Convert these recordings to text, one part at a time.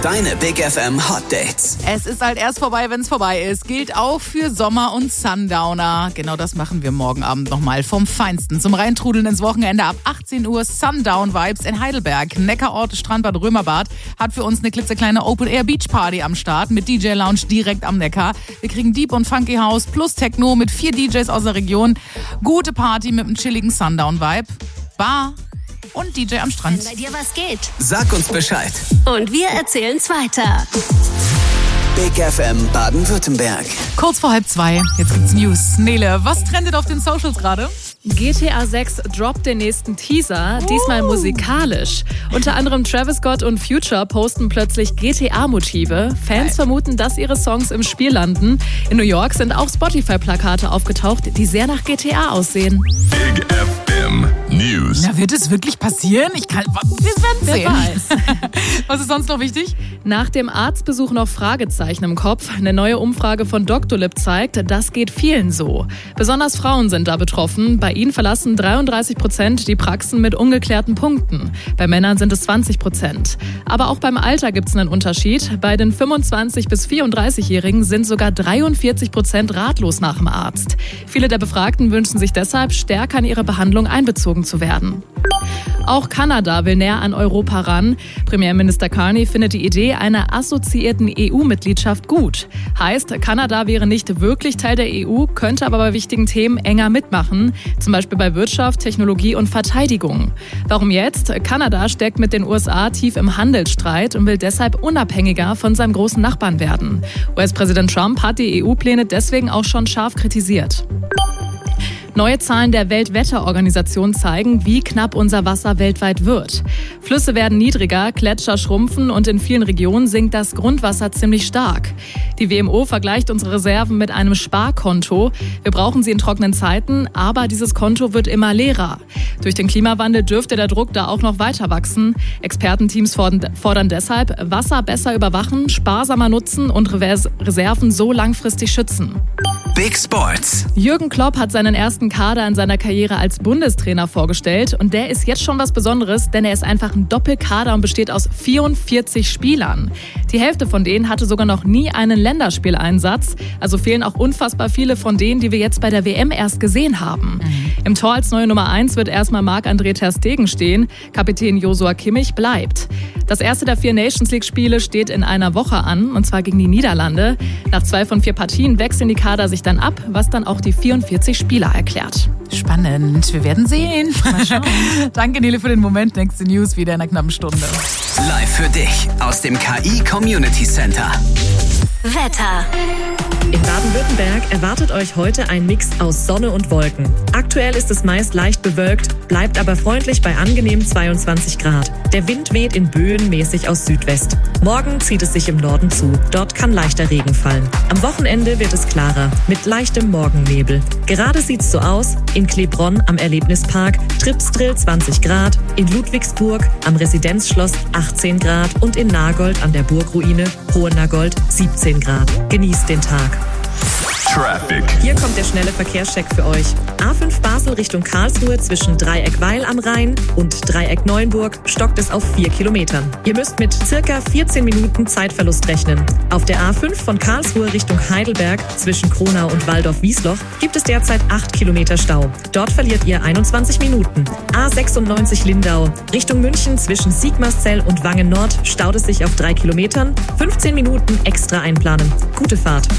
Deine Big FM Hot Dates. Es ist halt erst vorbei, wenn es vorbei ist. Gilt auch für Sommer- und Sundowner. Genau das machen wir morgen Abend nochmal vom Feinsten. Zum Reintrudeln ins Wochenende ab 18 Uhr Sundown-Vibes in Heidelberg. Neckarort, Strandbad, Römerbad hat für uns eine klitzekleine Open-Air-Beach-Party am Start mit DJ-Lounge direkt am Neckar. Wir kriegen Deep und Funky House plus Techno mit 4 DJs aus der Region. Gute Party mit einem chilligen Sundown-Vibe. Bar und DJ am Strand. Wenn bei dir was geht, Sag uns Bescheid. und wir erzählen's weiter. Big FM Baden-Württemberg. Kurz vor 1:30. Jetzt gibt's News. Nele, was trendet auf den Socials gerade? GTA 6 droppt den nächsten Teaser, diesmal musikalisch. Unter anderem Travis Scott und Future posten plötzlich GTA-Motive. Fans vermuten, dass ihre Songs im Spiel landen. In New York sind auch Spotify-Plakate aufgetaucht, die sehr nach GTA aussehen. Big FM News. Na, wird es wirklich passieren? Wir werden sehen. Wer weiß. Was ist sonst noch wichtig? Nach dem Arztbesuch noch Fragezeichen im Kopf. Eine neue Umfrage von Doctolib zeigt, das geht vielen so. Besonders Frauen sind da betroffen. Bei ihnen verlassen 33% die Praxen mit ungeklärten Punkten. Bei Männern sind es 20%. Aber auch beim Alter gibt es einen Unterschied. Bei den 25- bis 34-Jährigen sind sogar 43% ratlos nach dem Arzt. Viele der Befragten wünschen sich deshalb, stärker in ihre Behandlung einbezogen zu werden. Auch Kanada will näher an Europa ran. Premierminister Carney findet die Idee einer assoziierten EU-Mitgliedschaft gut. Heißt, Kanada wäre nicht wirklich Teil der EU, könnte aber bei wichtigen Themen enger mitmachen. Zum Beispiel bei Wirtschaft, Technologie und Verteidigung. Warum jetzt? Kanada steckt mit den USA tief im Handelsstreit und will deshalb unabhängiger von seinem großen Nachbarn werden. US-Präsident Trump hat die EU-Pläne deswegen auch schon scharf kritisiert. Neue Zahlen der Weltwetterorganisation zeigen, wie knapp unser Wasser weltweit wird. Flüsse werden niedriger, Gletscher schrumpfen und in vielen Regionen sinkt das Grundwasser ziemlich stark. Die WMO vergleicht unsere Reserven mit einem Sparkonto. Wir brauchen sie in trockenen Zeiten, aber dieses Konto wird immer leerer. Durch den Klimawandel dürfte der Druck da auch noch weiter wachsen. Expertenteams fordern deshalb, Wasser besser überwachen, sparsamer nutzen und Reserven so langfristig schützen. Big Sports. Jürgen Klopp hat seinen ersten Kader in seiner Karriere als Bundestrainer vorgestellt und der ist jetzt schon was Besonderes, denn er ist einfach ein Doppelkader und besteht aus 44 Spielern. Die Hälfte von denen hatte sogar noch nie einen Länderspieleinsatz, also fehlen auch unfassbar viele von denen, die wir jetzt bei der WM erst gesehen haben. Im Tor als neue Nummer 1 wird erstmal Marc-André ter Stegen stehen, Kapitän Joshua Kimmich bleibt. Das erste der 4 Nations-League-Spiele steht in einer Woche an, und zwar gegen die Niederlande. Nach 2 von 4 Partien wechseln die Kader sich dann ab, was dann auch die 44 Spieler erklärt. Spannend. Wir werden sehen. Mal schauen. Danke, Nele, für den Moment. Nächste News wieder in einer knappen Stunde. Live für dich aus dem KI Community Center. Wetter. In Baden-Württemberg erwartet euch heute ein Mix aus Sonne und Wolken. Aktuell ist es meist leicht bewölkt, bleibt aber freundlich bei angenehm 22 Grad. Der Wind weht in Böen mäßig aus Südwest. Morgen zieht es sich im Norden zu. Dort kann leichter Regen fallen. Am Wochenende wird es klarer, mit leichtem Morgennebel. Gerade sieht's so aus: in Klebronn am Erlebnispark Tripsdrill 20 Grad, in Ludwigsburg am Residenzschloss 18 Grad und in Nagold an der Burgruine Hohennagold 17 Grad. Genießt den Tag. Traffic. Hier kommt der schnelle Verkehrscheck für euch. A5 Basel Richtung Karlsruhe zwischen Dreieck Weil am Rhein und Dreieck Neuenburg stockt es auf 4 Kilometern. Ihr müsst mit circa 14 Minuten Zeitverlust rechnen. Auf der A5 von Karlsruhe Richtung Heidelberg zwischen Kronau und Waldorf-Wiesloch gibt es derzeit 8 Kilometer Stau. Dort verliert ihr 21 Minuten. A96 Lindau Richtung München zwischen Sigmarszell und Wangen Nord staut es sich auf 3 Kilometern. 15 Minuten extra einplanen. Gute Fahrt.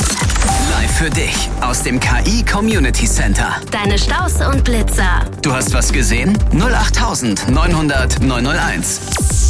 Live für dich aus dem KI Community Center. Deine Staus und Blitzer. Du hast was gesehen? 08900 901.